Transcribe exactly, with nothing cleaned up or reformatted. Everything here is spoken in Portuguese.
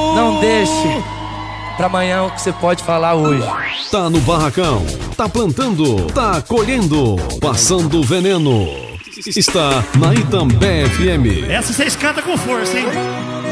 Não deixe pra amanhã o que você pode falar hoje. Tá no barracão, tá plantando, tá colhendo, passando veneno. Está na Itambé F M. Essa vocês cantam com força, hein?